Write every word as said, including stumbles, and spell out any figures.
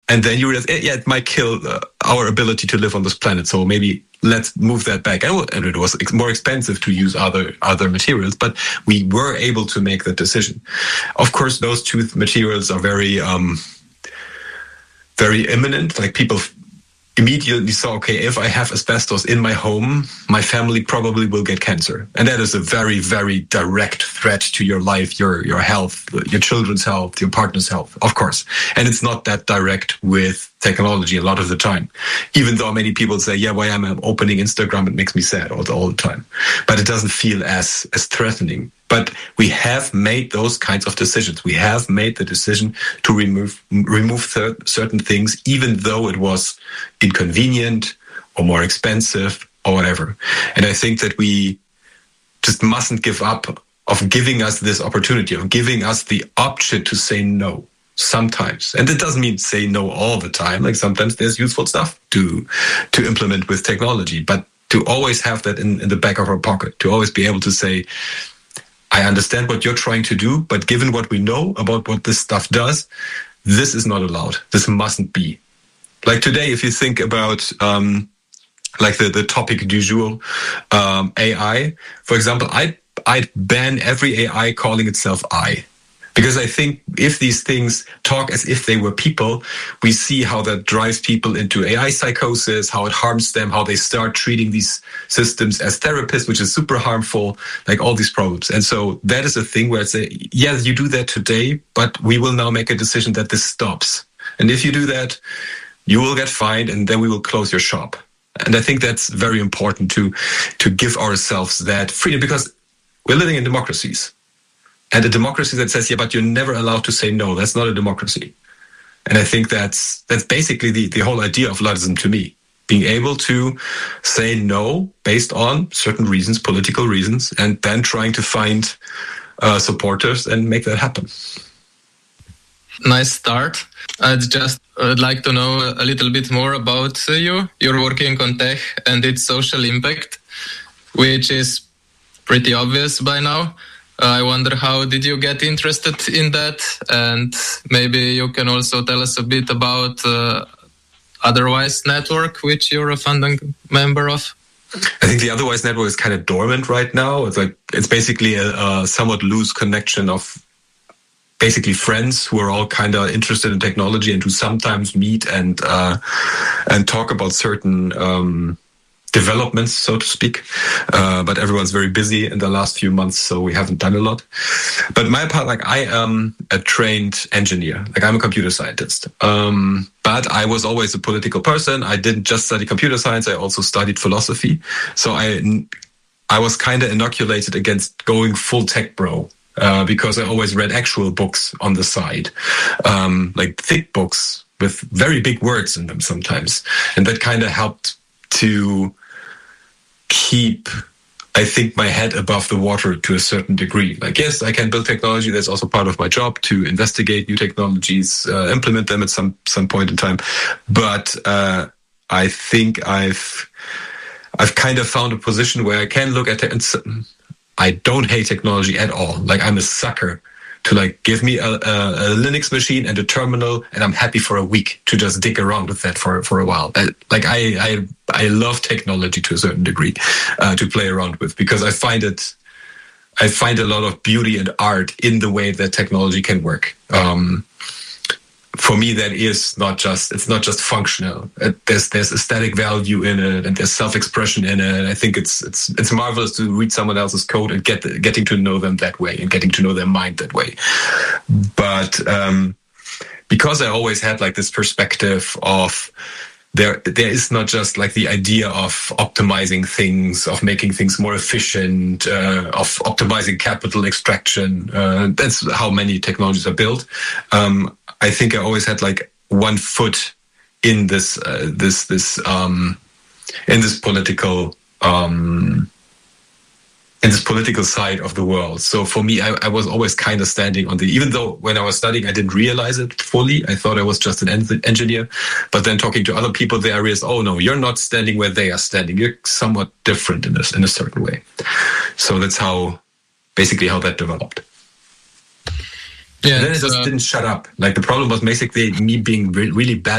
And then you realize, yeah, it might kill uh, our ability to live on this planet. So maybe let's move that back. And it was more expensive to use other other materials, but we were able to make that decision. Of course, those two materials are very, um, very imminent. Like people immediately saw, okay, if I have asbestos in my home, my family probably will get cancer. And that is a very, very direct threat to your life, your your health, your children's health, your partner's health, of course. And it's not that direct with technology a lot of the time. Even though many people say, yeah, why am I opening Instagram? It makes me sad all the, all the time. But it doesn't feel as as threatening. But we have made those kinds of decisions. We have made the decision to remove remove th- certain things, even though it was inconvenient or more expensive or whatever. And I think that we just mustn't give up of giving us this opportunity, of giving us the option to say no sometimes. And it doesn't mean say no all the time. Like sometimes there's useful stuff to to implement with technology, but to always have that in, in the back of our pocket, to always be able to say, I understand what you're trying to do, but given what we know about what this stuff does, this is not allowed. This mustn't be. Like today, if you think about um, like the, the topic du jour, um, A I, for example, I, I'd ban every A I calling itself I. Because I think if these things talk as if they were people, we see how that drives people into A I psychosis, how it harms them, how they start treating these systems as therapists, which is super harmful, like all these problems. And so that is a thing where it's a, yes, you do that today, but we will now make a decision that this stops. And if you do that, you will get fined and then we will close your shop. And I think that's very important to, to give ourselves that freedom, because we're living in democracies. And a democracy that says, yeah, but you're never allowed to say no, that's not a democracy. And I think that's that's basically the, the whole idea of Luddism to me. Being able to say no based on certain reasons, political reasons, and then trying to find uh, supporters and make that happen. Nice start. I'd just I'd like to know a little bit more about you. You're working on tech and its social impact, which is pretty obvious by now. I wonder, how did you get interested in that? And maybe you can also tell us a bit about uh, Otherwise Network, which you're a founding member of. I think the Otherwise Network is kind of dormant right now. It's like it's basically a, a somewhat loose connection of basically friends who are all kind of interested in technology and who sometimes meet and uh, and talk about certain um developments, so to speak. Uh, but everyone's very busy in the last few months, so we haven't done a lot. But my part, like I am a trained engineer, like I'm a computer scientist. Um, but I was always a political person. I didn't just study computer science. I also studied philosophy. So I, I was kind of inoculated against going full tech bro. Uh, because I always read actual books on the side, um, like thick books with very big words in them sometimes. And that kind of helped to keep, I think, my head above the water to a certain degree. Like, yes, I can build technology. That's also part of my job, to investigate new technologies, uh, implement them at some some point in time. But uh, I think I've I've kind of found a position where I can look at it and I don't hate technology at all. Like, I'm a sucker to like give me a, a, a Linux machine and a terminal, and I'm happy for a week to just dig around with that for for a while. I, like I, I I love technology to a certain degree uh, to play around with, because I find it, I find a lot of beauty and art in the way that technology can work. Um, for me, that is not just it's not just functional. There's there's aesthetic value in it, and there's self-expression in it. And I think it's it's it's marvelous to read someone else's code and get getting to know them that way and getting to know their mind that way. But um, because I always had like this perspective of there there is not just like the idea of optimizing things, of making things more efficient, uh, of optimizing capital extraction. Uh, that's how many technologies are built. Um, I think I always had like one foot in this, uh, this, this, um, in this political, um, in this political side of the world. So for me, I, I was always kind of standing on the, even though when I was studying, I didn't realize it fully. I thought I was just an en- engineer, but then talking to other people there, I realized, oh no, you're not standing where they are standing. You're somewhat different in this, in a certain way. So that's how, basically how that developed. Yeah, and then it just uh, didn't shut up. Like the problem was basically me being re- really bad